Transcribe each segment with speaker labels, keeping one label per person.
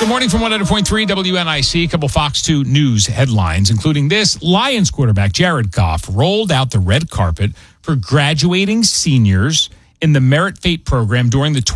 Speaker 1: Good morning from 100.3 WNIC. A couple Fox 2 News headlines, including this. Lions quarterback Jared Goff rolled out the red carpet for graduating seniors in the Merit Fate program during the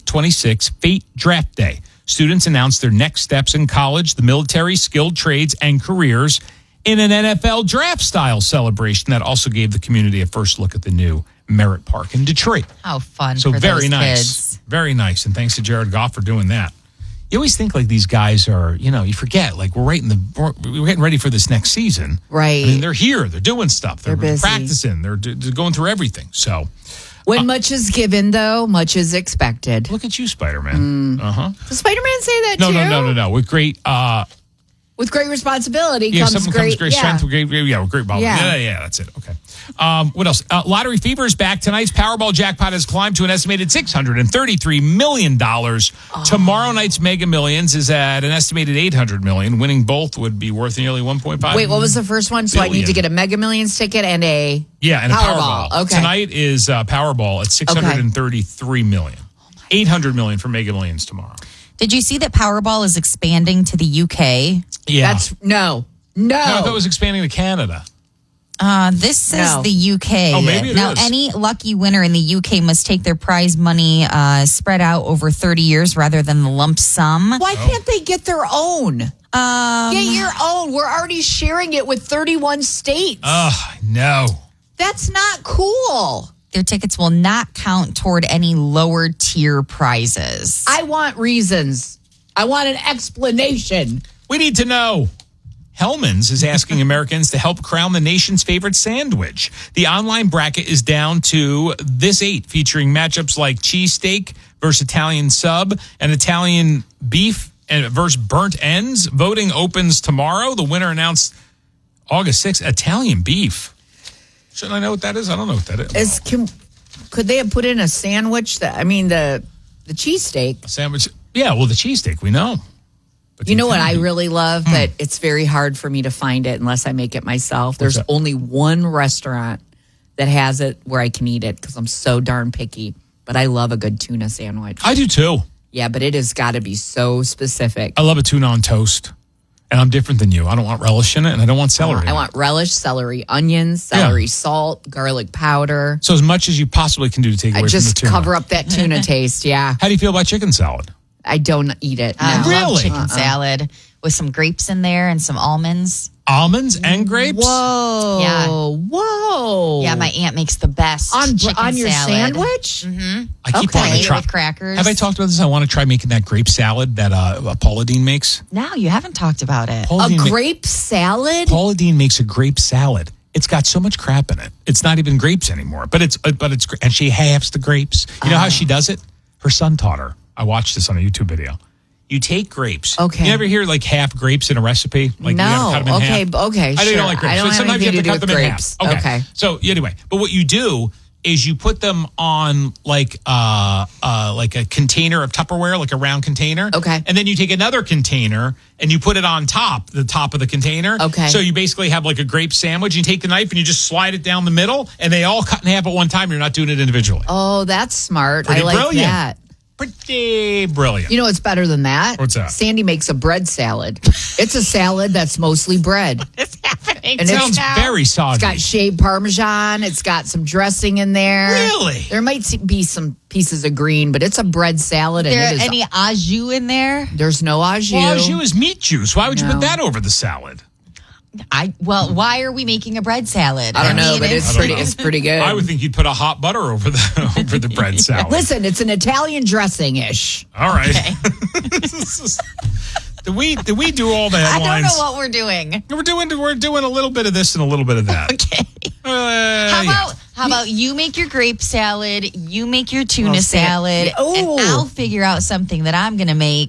Speaker 1: 2026 Fate Draft Day. Students announced their next steps in college, the military, skilled trades, and careers in an NFL draft-style celebration that also gave the community a first look at the new Merritt Park in Detroit.
Speaker 2: How fun
Speaker 1: So
Speaker 2: for
Speaker 1: very
Speaker 2: those
Speaker 1: nice.
Speaker 2: kids.
Speaker 1: Very nice. And thanks to Jared Goff for doing that. You always think like these guys are, you forget, like we're getting ready for this next season.
Speaker 3: Right.
Speaker 1: I mean, they're here. They're doing stuff. They're
Speaker 3: busy.
Speaker 1: practicing. They're going through everything. So
Speaker 3: When much is given, though, much is expected.
Speaker 1: look at you, Spider-Man.
Speaker 3: Does Spider-Man say that
Speaker 1: No,
Speaker 3: too?
Speaker 1: no. With great,
Speaker 3: With great responsibility
Speaker 1: yeah,
Speaker 3: comes
Speaker 1: something
Speaker 3: great,
Speaker 1: comes great strength. Great ball.
Speaker 3: Yeah.
Speaker 1: Yeah, that's it. Okay. What else? Lottery Fever is back. Tonight's Powerball jackpot has climbed to an estimated $633 million. Tomorrow night's Mega Millions is at an estimated $800 million. Winning both would be worth nearly $1.5
Speaker 3: Wait, what was the first one? So I need to get a Mega Millions ticket and a
Speaker 1: and
Speaker 3: Powerball.
Speaker 1: a Powerball.
Speaker 3: Okay.
Speaker 1: Tonight is Powerball at $633 million. $800 million for Mega Millions tomorrow.
Speaker 2: Did you see that Powerball is expanding to the UK?
Speaker 1: Yeah.
Speaker 3: No.
Speaker 1: No, I thought it was expanding to Canada.
Speaker 2: This says the UK.
Speaker 1: Oh, maybe it
Speaker 2: now,
Speaker 1: is.
Speaker 2: any lucky winner in the UK must take their prize money spread out over 30 years rather than the lump sum.
Speaker 3: Why can't they get their own? Get your own. We're already sharing it with 31 states.
Speaker 1: No.
Speaker 3: That's not cool.
Speaker 2: Their tickets will not count toward any lower tier prizes.
Speaker 3: I want reasons. I want an explanation.
Speaker 1: We need to know. Hellman's is asking Americans to help crown the nation's favorite sandwich. The online bracket is down to this 8, featuring matchups like cheesesteak versus Italian sub and Italian beef versus burnt ends. Voting opens tomorrow. The winner announced August 6th. Italian beef. Shouldn't I know what that is? I don't know what that is.
Speaker 3: Could they have put in a sandwich? The cheesesteak.
Speaker 1: A sandwich. Yeah, well, the cheesesteak, we know. But
Speaker 3: You know what I really love? But it's very hard for me to find it unless I make it myself. There's
Speaker 1: that?
Speaker 3: only one restaurant that has it where I can eat it because I'm so darn picky. But I love a good tuna sandwich.
Speaker 1: I do too.
Speaker 3: Yeah, but it has got to be so specific.
Speaker 1: I love a tuna on toast. And I'm different than you. I don't want relish in it, and I don't want celery.
Speaker 3: I want relish, celery, onions, celery salt, garlic powder.
Speaker 1: So as much as you possibly can do to take away
Speaker 3: I
Speaker 1: from the
Speaker 3: just
Speaker 1: tuna.
Speaker 3: cover up that tuna taste, yeah.
Speaker 1: How do you feel about chicken salad?
Speaker 3: I don't eat it.
Speaker 2: I
Speaker 3: no.
Speaker 2: love
Speaker 1: Really?
Speaker 2: chicken salad with some grapes in there and some almonds.
Speaker 1: Almonds and grapes?
Speaker 3: Whoa.
Speaker 2: Yeah.
Speaker 3: Whoa.
Speaker 2: Yeah, my aunt makes the best
Speaker 3: On
Speaker 2: chicken
Speaker 3: your
Speaker 2: salad.
Speaker 3: sandwich?
Speaker 1: I keep
Speaker 3: Okay.
Speaker 1: wanting to try.
Speaker 2: With crackers.
Speaker 1: Have I talked about this? I want to try making that grape salad that Paula Deen makes.
Speaker 2: No, you haven't talked about it.
Speaker 1: Paula
Speaker 3: A
Speaker 1: Deen
Speaker 3: grape salad?
Speaker 1: Paula Deen makes a grape salad. It's got so much crap in it. It's not even grapes anymore. But it's and she halves the grapes. You know how she does it? Her son taught her. I watched this on a YouTube video. You take grapes.
Speaker 3: Okay.
Speaker 1: You ever hear like half grapes in a recipe? Like
Speaker 3: No.
Speaker 1: you gotta cut them in half?
Speaker 3: Okay,
Speaker 1: I know you
Speaker 3: sure.
Speaker 1: don't like grapes.
Speaker 3: I don't
Speaker 1: so
Speaker 3: have
Speaker 1: sometimes you have
Speaker 3: anything
Speaker 1: to
Speaker 3: to
Speaker 1: cut
Speaker 3: do
Speaker 1: them
Speaker 3: with
Speaker 1: in
Speaker 3: grapes.
Speaker 1: half.
Speaker 3: Okay.
Speaker 1: So anyway, but what you do is you put them on like a container of Tupperware, like a round container.
Speaker 3: Okay.
Speaker 1: And then you take another container and you put it on the top of the container.
Speaker 3: Okay.
Speaker 1: So you basically have like a grape sandwich. You take the knife and you just slide it down the middle, and they all cut in half at one time. You're not doing it individually.
Speaker 3: Oh, that's smart.
Speaker 1: Pretty
Speaker 3: I like
Speaker 1: brilliant.
Speaker 3: that.
Speaker 1: Pretty brilliant.
Speaker 3: You know what's better than that?
Speaker 1: What's that?
Speaker 3: Sandy makes a bread salad. It's a salad that's mostly bread.
Speaker 2: It's happening.
Speaker 3: And
Speaker 1: It sounds very soggy.
Speaker 3: It's got shaved Parmesan. It's got some dressing in there.
Speaker 1: Really?
Speaker 3: There might be some pieces of green, but it's a bread salad. And
Speaker 2: There
Speaker 3: it is,
Speaker 2: any au jus in there?
Speaker 3: there's no au jus.
Speaker 1: Well, au jus is meat juice. Why would you
Speaker 3: No.
Speaker 1: put that over the salad?
Speaker 2: Why are we making a bread salad?
Speaker 3: I don't know,
Speaker 2: mean,
Speaker 3: but it's pretty good.
Speaker 1: I would think you'd put a hot butter over the bread salad.
Speaker 3: Listen, it's an Italian dressing-ish.
Speaker 1: All right. Did we do all the
Speaker 2: I
Speaker 1: headlines?
Speaker 2: don't know what we're doing.
Speaker 1: We're doing a little bit of this and a little bit of that.
Speaker 2: Okay. How about you make your grape salad, you make your tuna salad,
Speaker 3: Oh.
Speaker 2: and I'll figure out something that I'm going to make